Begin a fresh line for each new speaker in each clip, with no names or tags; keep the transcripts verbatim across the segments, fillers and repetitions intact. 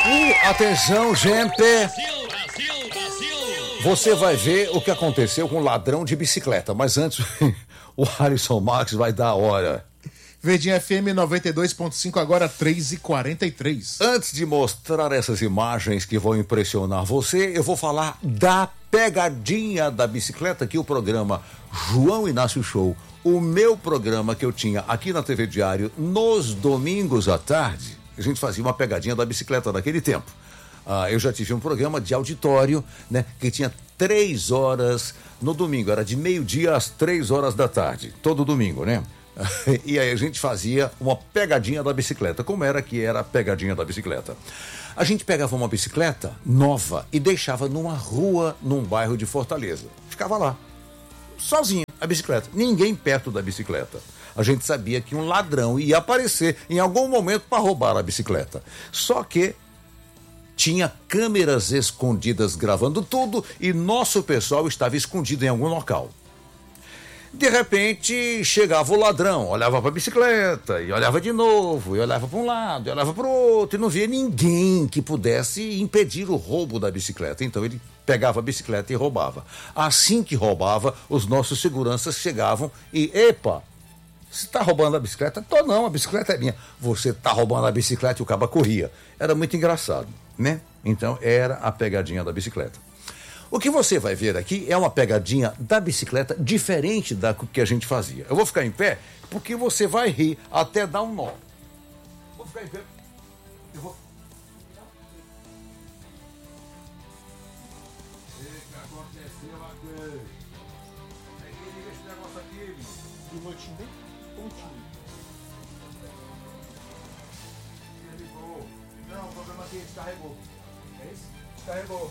Uh, atenção, gente! Você vai ver o que aconteceu com o ladrão de bicicleta, mas antes o Alisson Marques vai dar a hora.
Verdinha F M noventa e dois ponto cinco, agora três e quarenta e três.
Antes de mostrar essas imagens que vão impressionar você, eu vou falar da pegadinha da bicicleta, que o programa João Inácio Show, o meu programa que eu tinha aqui na T V Diário, nos domingos à tarde, a gente fazia uma pegadinha da bicicleta naquele tempo. Ah, eu já tive um programa de auditório, né, que tinha três horas no domingo, era de meio-dia às três horas da tarde, todo domingo, né? E aí a gente fazia uma pegadinha da bicicleta. Como era que era a pegadinha da bicicleta? A gente pegava uma bicicleta nova e deixava numa rua, num bairro de Fortaleza. Ficava lá, sozinha, a bicicleta. Ninguém perto da bicicleta. A gente sabia que um ladrão ia aparecer em algum momento para roubar a bicicleta. Só que tinha câmeras escondidas gravando tudo e nosso pessoal estava escondido em algum local. De repente, chegava o ladrão, olhava para a bicicleta, e olhava de novo, e olhava para um lado, e olhava para o outro, e não via ninguém que pudesse impedir o roubo da bicicleta. Então ele pegava a bicicleta e roubava. Assim que roubava, os nossos seguranças chegavam e, epa, você está roubando a bicicleta? Tô não, a bicicleta é minha. Você está roubando a bicicleta e o caba corria. Era muito engraçado, né? Então era a pegadinha da bicicleta. O que você vai ver aqui é uma pegadinha da bicicleta diferente da que a gente fazia. Eu vou ficar em pé porque você vai rir até dar um nó. Vou ficar em pé. Eu vou... O que aconteceu aqui? Peguei esse negócio aqui.
Do notinho bem pontinho.
Desligou. Não, o problema aqui descarregou. É isso? Descarregou.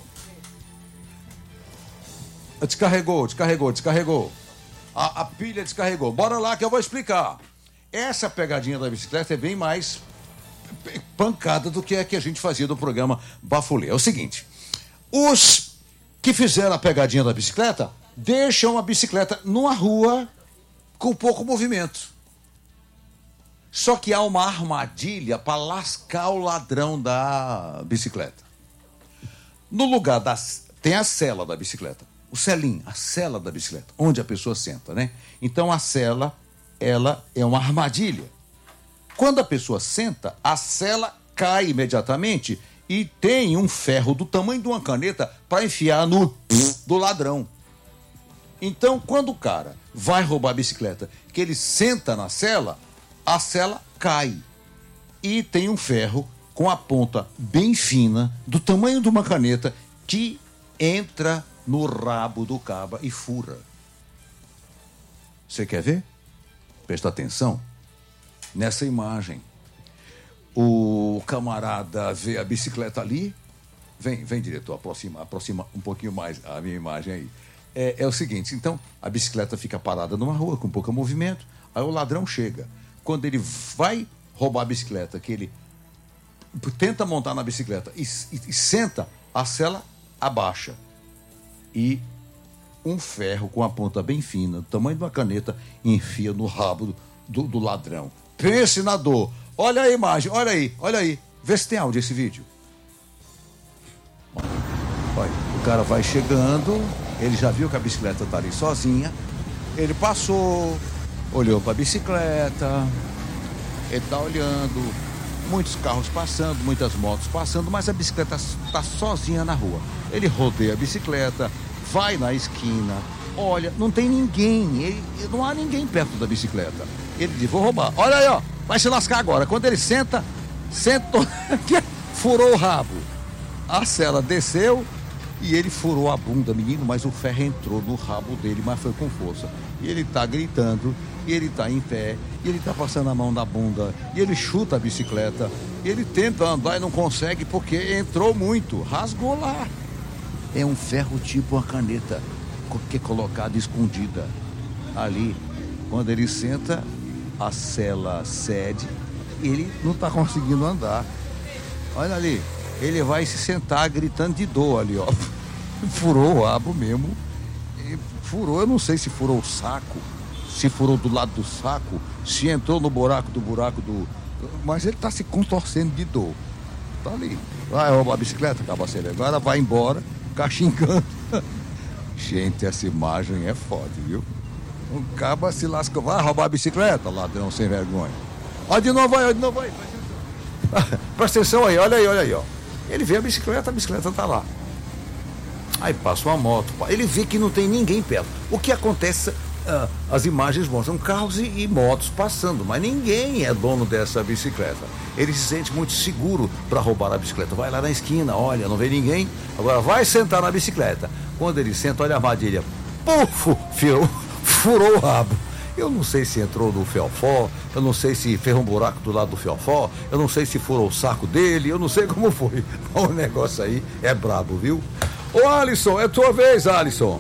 Descarregou, descarregou, descarregou. A, a pilha descarregou. Bora lá que eu vou explicar. Essa pegadinha da bicicleta é bem mais pancada do que a que a gente fazia do programa Bafulê. É o seguinte, os que fizeram a pegadinha da bicicleta deixam a bicicleta numa rua com pouco movimento. Só que há uma armadilha para lascar o ladrão da bicicleta. No lugar das... tem a sela da bicicleta. O selinho, a sela da bicicleta, onde a pessoa senta, né? Então a sela, ela é uma armadilha. Quando a pessoa senta, a sela cai imediatamente e tem um ferro do tamanho de uma caneta para enfiar no do ladrão. Então, quando o cara vai roubar a bicicleta, que ele senta na sela, a sela cai e tem um ferro com a ponta bem fina, do tamanho de uma caneta, que entra no rabo do caba e fura. Você quer ver? Presta atenção. Nessa imagem, o camarada vê a bicicleta ali. Vem, vem, diretor, aproxima, aproxima um pouquinho mais a minha imagem aí. É, é o seguinte, então, a bicicleta fica parada numa rua com pouco movimento, aí o ladrão chega. Quando ele vai roubar a bicicleta, que ele tenta montar na bicicleta e, e, e senta, a sela abaixa. E um ferro com a ponta bem fina, do tamanho de uma caneta, enfia no rabo do, do ladrão. Pense na dor. Olha a imagem, olha aí, olha aí. Vê se tem áudio esse vídeo. Olha, o cara vai chegando, ele já viu que a bicicleta está ali sozinha, ele passou, olhou para a bicicleta, ele está olhando, muitos carros passando, muitas motos passando, mas a bicicleta está sozinha na rua. Ele rodeia a bicicleta, vai na esquina, olha, não tem ninguém, ele, não há ninguém perto da bicicleta. Ele diz, vou roubar. Olha aí, ó, vai se lascar agora. Quando ele senta, sentou, furou o rabo. A sela desceu e ele furou a bunda, menino, mas o ferro entrou no rabo dele, mas foi com força. E ele tá gritando, e ele tá em pé, e ele tá passando a mão na bunda, e ele chuta a bicicleta, e ele tenta andar e não consegue porque entrou muito, rasgou lá. É um ferro tipo uma caneta, que é colocada escondida ali. Quando ele senta, a sela cede, e ele não tá conseguindo andar. Olha ali, ele vai se sentar gritando de dor ali, ó. Furou o rabo mesmo. E furou, eu não sei se furou o saco, se furou do lado do saco, se entrou no buraco do buraco do... Mas ele tá se contorcendo de dor.
tá ali. Vai roubar a bicicleta, cabaceiro. Agora vai embora, ficar xingando. Gente, essa imagem é foda, viu? Um caba se lasca, vai roubar a bicicleta, ladrão sem vergonha. Ó, de novo aí, ó, de novo aí.
Presta atenção aí, olha aí, olha aí, ó. Ele vê a bicicleta, a bicicleta tá lá. Aí passa uma moto, ele vê que não tem ninguém perto. O que acontece, ah, as imagens mostram carros e, e motos passando, mas ninguém é dono dessa bicicleta. Ele se sente muito seguro para roubar a bicicleta. Vai lá na esquina, olha, não vê ninguém, agora vai sentar na bicicleta. Quando ele senta, olha a armadilha. Pufo, furou, furou o rabo. Eu não sei se entrou no fiofó, eu não sei se fez um buraco do lado do fiofó, eu não sei se furou o saco dele, eu não sei como foi. O negócio aí é brabo, viu? Ô Alisson, é tua vez, Alisson.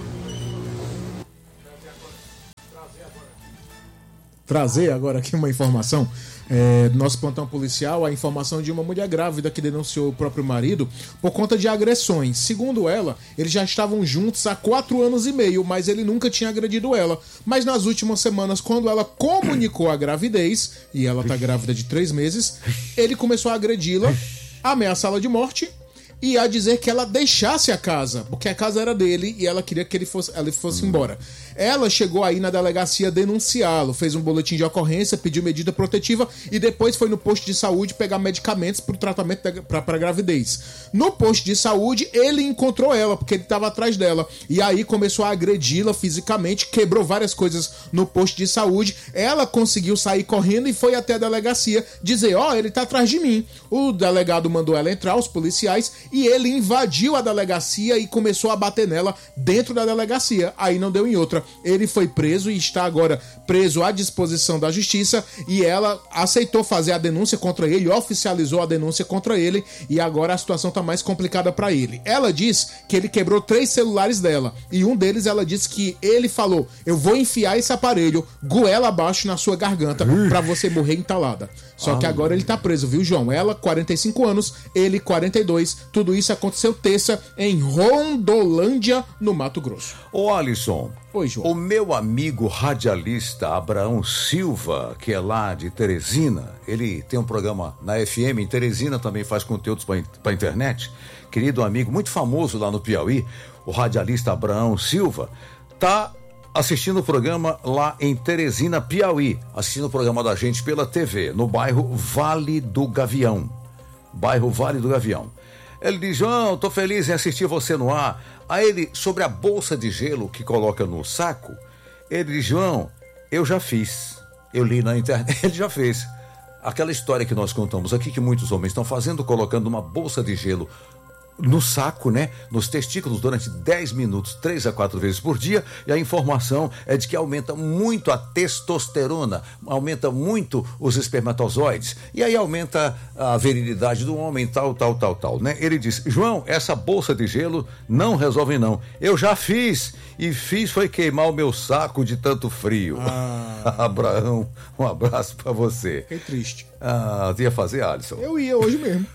Trazer agora aqui uma informação. É, nosso plantão policial, a informação de uma mulher grávida que denunciou o próprio marido por conta de agressões. Segundo ela, eles já estavam juntos há quatro anos e meio, mas ele nunca tinha agredido ela. Mas nas últimas semanas, quando ela comunicou a gravidez, e ela tá grávida de três meses, ele começou a agredi-la, ameaçá-la de morte e a dizer que ela deixasse a casa, porque a casa era dele e ela queria que ele fosse, ela fosse embora. Ela chegou aí na delegacia denunciá-lo, fez um boletim de ocorrência, pediu medida protetiva e depois foi no posto de saúde pegar medicamentos para o tratamento para gravidez. No posto de saúde, ele encontrou ela, porque ele estava atrás dela, e aí começou a agredi-la fisicamente, quebrou várias coisas no posto de saúde. Ela conseguiu sair correndo e foi até a delegacia dizer, ó, oh, ele tá atrás de mim. O delegado mandou ela entrar, os policiais, e ele invadiu a delegacia e começou a bater nela dentro da delegacia. Aí não deu em outra. Ele foi preso e está agora preso à disposição da justiça, e ela aceitou fazer a denúncia contra ele, oficializou a denúncia contra ele, e agora a situação está mais complicada para ele. Ela diz que ele quebrou três celulares dela, e um deles ela disse que ele falou, eu vou enfiar esse aparelho goela abaixo na sua garganta para você morrer entalada. Só que agora ele tá preso, viu, João? Ela, quarenta e cinco anos, ele, quarenta e dois. Tudo isso aconteceu terça em Rondolândia, no Mato Grosso.
Ô Alisson,
Oi, João.
O meu amigo radialista Abraão Silva, que é lá de Teresina, ele tem um programa na F M em Teresina, também faz conteúdos para internet. Querido amigo, muito famoso lá no Piauí, o radialista Abraão Silva, tá assistindo o programa lá em Teresina, Piauí, assistindo o programa da gente pela T V, no bairro Vale do Gavião. Bairro Vale do Gavião. Ele diz, João, tô feliz em assistir você no ar. Aí ele, sobre a bolsa de gelo que coloca no saco, ele diz, João, eu já fiz. Eu li na internet, ele já fez. Aquela história que nós contamos aqui, que muitos homens estão fazendo, colocando uma bolsa de gelo no saco, né? Nos testículos durante dez minutos, três a quatro vezes por dia, e a informação é de que aumenta muito a testosterona, aumenta muito os espermatozoides, e aí aumenta a virilidade do homem, tal, tal, tal, tal, né? Ele diz, João, essa bolsa de gelo não resolve não, eu já fiz, e fiz foi queimar o meu saco de tanto frio. Ah. Abraão, um abraço pra você.
Fiquei triste.
Ah, ia fazer, Alisson?
Eu ia hoje mesmo.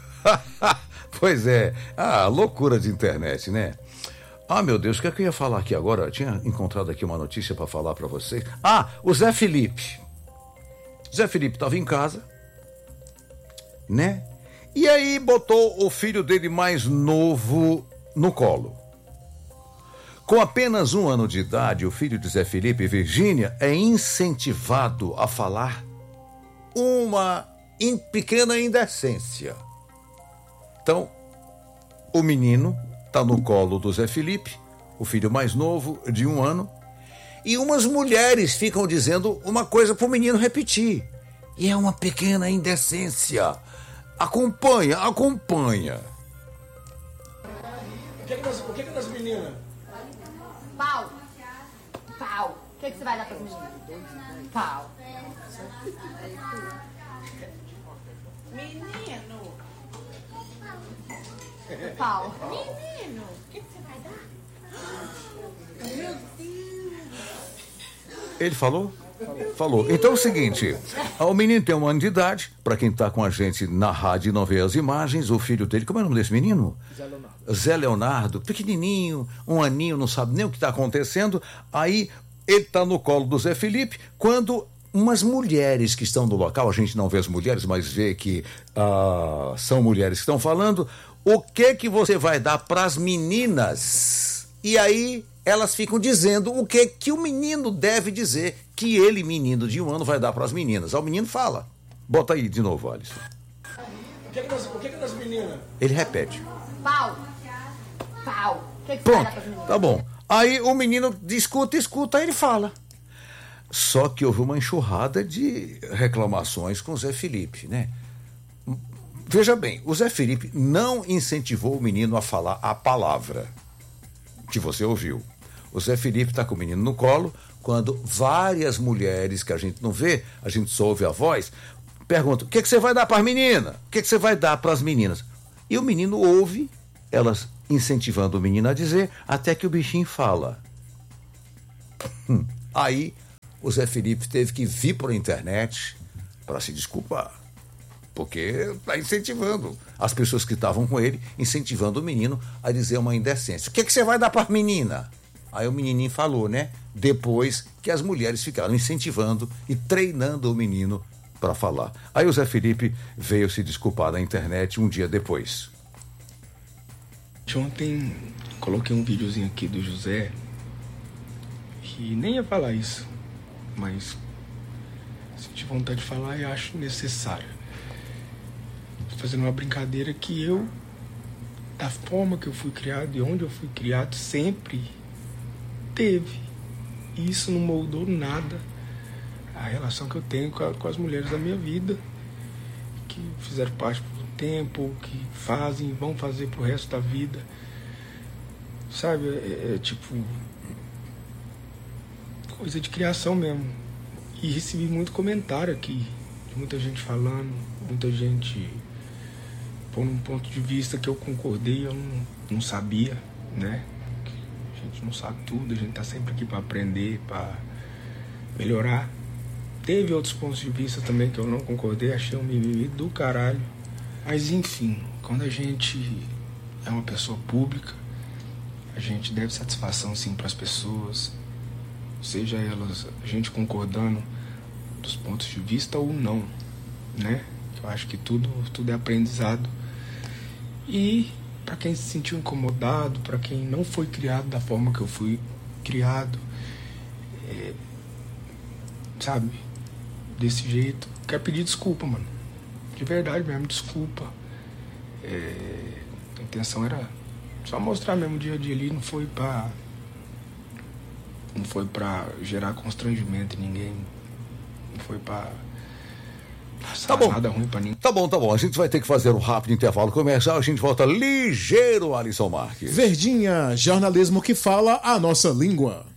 Pois é, ah, loucura de internet, né? Ah, meu Deus, o que é que eu ia falar aqui agora? Eu tinha encontrado aqui uma notícia para falar para vocês. Ah, o Zé Felipe. Zé Felipe estava em casa, né? E aí botou o filho dele mais novo no colo. Com apenas um ano de idade, o filho de Zé Felipe, Virgínia, é incentivado a falar uma pequena indecência. Então, o menino está no colo do Zé Felipe, o filho mais novo, de um ano, e umas mulheres ficam dizendo uma coisa para o menino repetir. E é uma pequena indecência. Acompanha, acompanha.
O que é que das, o que é que das meninas?
Pau. Pau. O que é que você vai dar para as meninas? Pau.
Menino.
Pau.
Menino. O que, que você vai dar? Meu Deus.
Ele falou? Falou. Então é o seguinte, o menino tem um ano de idade, para quem está com a gente na rádio e não vê as imagens, o filho dele, como é o nome desse menino?
Zé Leonardo.
Zé Leonardo, pequenininho, um aninho, não sabe nem o que está acontecendo, aí ele está no colo do Zé Felipe, quando umas mulheres que estão no local, a gente não vê as mulheres, mas vê que uh, são mulheres que estão falando, o que que você vai dar para as meninas? E aí elas ficam dizendo o que que o menino deve dizer, que ele, menino de um ano, vai dar para as meninas. Aí o menino fala. Bota aí de novo, Alisson.
O que que das, o que que das meninas?
Ele repete.
Pau. Pau. O que que você vai
Pronto,
dar pras meninas?
tá bom. Aí o menino escuta, escuta, aí ele fala. Só que houve uma enxurrada de reclamações com o Zé Felipe, né? Veja bem, o Zé Felipe não incentivou o menino a falar a palavra que você ouviu. O Zé Felipe está com o menino no colo, quando várias mulheres que a gente não vê, a gente só ouve a voz, perguntam, o que, que você vai dar para as meninas? O que, que você vai dar para as meninas? E o menino ouve, elas incentivando o menino a dizer, até que o bichinho fala. Hum. Aí o Zé Felipe teve que vir para a internet para se desculpar. Porque está incentivando as pessoas que estavam com ele, incentivando o menino a dizer uma indecência. O que, que você vai dar para a menina? Aí o menininho falou, né? Depois que as mulheres ficaram incentivando e treinando o menino para falar. Aí o Zé Felipe veio se desculpar na internet um dia depois.
Ontem coloquei um videozinho aqui do José e nem ia falar isso, mas senti vontade de falar e acho necessário. Fazendo uma brincadeira que eu, da forma que eu fui criado e onde eu fui criado, sempre teve. E isso não moldou nada a relação que eu tenho com, a, com as mulheres da minha vida, que fizeram parte por um tempo, que fazem e vão fazer pro resto da vida. Sabe, é, é tipo coisa de criação mesmo. E recebi muito comentário aqui, de muita gente falando, muita gente por um ponto de vista que eu concordei, eu não, não sabia, né? A gente não sabe tudo, a gente tá sempre aqui para aprender, para melhorar. Teve outros pontos de vista também que eu não concordei, achei um mimimi do caralho. Mas enfim, quando a gente é uma pessoa pública, a gente deve satisfação sim para as pessoas, seja elas, a gente concordando dos pontos de vista ou não, né? Eu acho que tudo, tudo é aprendizado. E para quem se sentiu incomodado, para quem não foi criado da forma que eu fui criado, é, sabe, desse jeito, quero pedir desculpa, mano. De verdade mesmo, desculpa. É, a intenção era só mostrar mesmo o dia a dia ali, não foi pra. Não foi pra gerar constrangimento em ninguém. Não foi pra.
Tá bom.
Nada ruim pra ninguém.
Tá bom, tá bom. A gente vai ter que fazer um rápido intervalo comercial. A gente volta ligeiro, Alisson Marques.
Verdinha, jornalismo que fala a nossa língua.